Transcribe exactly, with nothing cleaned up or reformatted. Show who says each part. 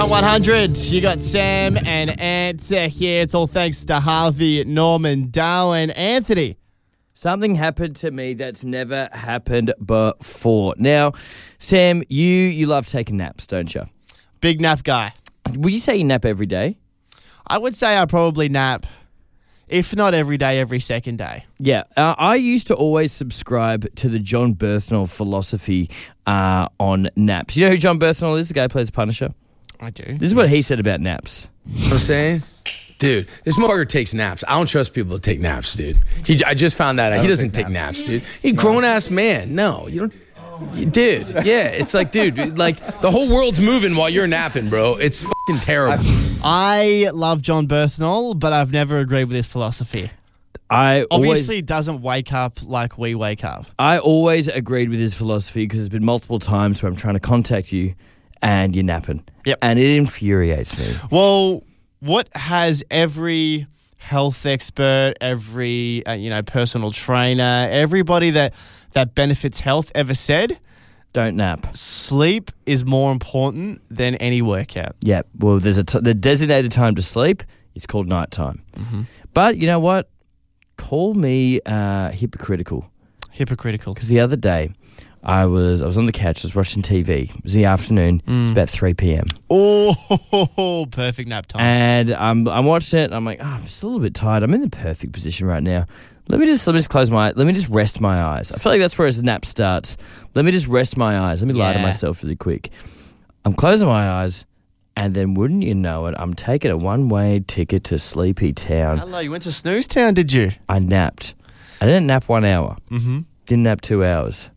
Speaker 1: Hot one hundred, you got Sam and Ant uh, here. It's all thanks to Harvey, Norman, Darwin, Anthony.
Speaker 2: Something happened to me that's never happened before. Now, Sam, you you love taking naps, don't you?
Speaker 1: Big nap guy.
Speaker 2: Would you say you nap every day?
Speaker 1: I would say I probably nap, if not every day, every second day.
Speaker 2: Yeah. Uh, I used to always subscribe to the John Berthnall philosophy uh, on naps. You know who John Berthnall is, the guy who plays Punisher?
Speaker 1: I do.
Speaker 2: This is what he said about naps.
Speaker 3: You know what I'm saying? Dude, this motherfucker takes naps. I don't trust people to take naps, dude. He, I just found that out. He doesn't take naps, naps dude. He's a grown-ass man. No, you don't. Dude, yeah, it's like, dude, like the whole world's moving while you're napping, bro. It's fucking terrible.
Speaker 1: I love John Berthnall, but I've never agreed with his philosophy.
Speaker 2: I
Speaker 1: Obviously
Speaker 2: always,
Speaker 1: doesn't wake up like we wake up.
Speaker 2: I always agreed with his philosophy because there's been multiple times where I'm trying to contact you and you're napping.
Speaker 1: Yep.
Speaker 2: And it infuriates me.
Speaker 1: Well, what has every health expert, every uh, you know personal trainer, everybody that that benefits health ever said?
Speaker 2: Don't nap.
Speaker 1: Sleep is more important than any workout.
Speaker 2: Yeah. Well, there's a t- the designated time to sleep. It's called nighttime.
Speaker 1: Mm-hmm.
Speaker 2: But you know what? Call me uh, hypocritical.
Speaker 1: Hypocritical.
Speaker 2: Because the other day, I was I was on the couch. I was watching T V. It was the afternoon. Mm. It was about three p.m.
Speaker 1: Oh, perfect nap time.
Speaker 2: And I'm I'm watching it. And I'm like, oh, I'm just a little bit tired. I'm in the perfect position right now. Let me just let me just close my let me just rest my eyes. I feel like that's where the nap starts. Let me just rest my eyes. Let me lie
Speaker 1: yeah.
Speaker 2: to myself really quick. I'm closing my eyes, and then wouldn't you know it, I'm taking a one-way ticket to Sleepy Town.
Speaker 1: Hello, you went to Snooze Town, did you?
Speaker 2: I napped. I didn't nap one hour.
Speaker 1: Mm-hmm.
Speaker 2: Didn't nap two hours.